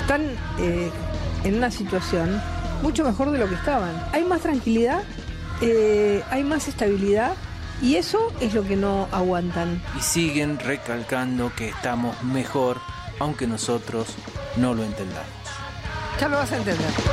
están en una situación mucho mejor de lo que estaban. Hay más tranquilidad, hay más estabilidad, y eso es lo que no aguantan. Y siguen recalcando que estamos mejor, aunque nosotros no lo entendamos. Ya lo vas a entender.